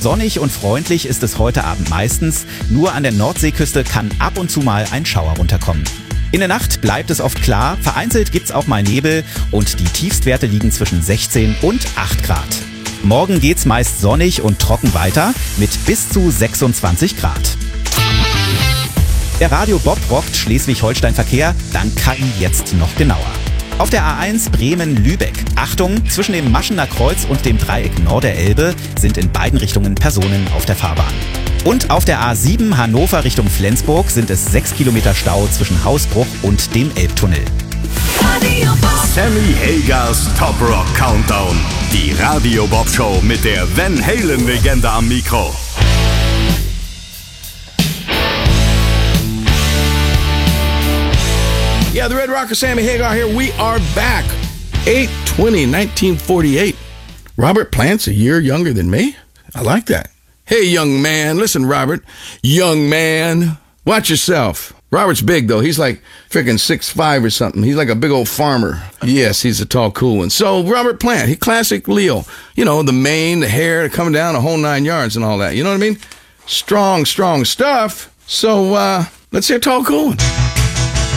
Sonnig und freundlich ist es heute Abend meistens. Nur an der Nordseeküste kann ab und zu mal ein Schauer runterkommen. In der Nacht bleibt es oft klar, vereinzelt gibt's auch mal Nebel und die Tiefstwerte liegen zwischen 16 und 8 Grad. Morgen geht's meist sonnig und trocken weiter mit bis zu 26 Grad. Der Radio Bob rockt Schleswig-Holstein-Verkehr dank KI jetzt noch genauer. Auf der A1 Bremen-Lübeck. Achtung, zwischen dem Maschener Kreuz und dem Dreieck Norderelbe sind in beiden Richtungen Personen auf der Fahrbahn. Und auf der A7 Hannover Richtung Flensburg sind es 6 Kilometer Stau zwischen Hausbruch und dem Elbtunnel. Sammy Hagers Top Rock Countdown. Die Radio Bob Show mit der Van Halen Legende am Mikro. Yeah, the Red Rocker, Sammy Hagar here. We are back. 8/20/1948. Robert Plant's a year younger than me. I like that. Hey, young man. Listen, Robert. Young man. Watch yourself. Robert's big, though. He's like freaking 6'5" or something. He's like a big old farmer. Yes, he's a tall, cool one. So, Robert Plant, he classic Leo. You know, the mane, the hair, coming down the whole 9 yards and all that. You know what I mean? Strong, strong stuff. So, let's hear tall, cool one.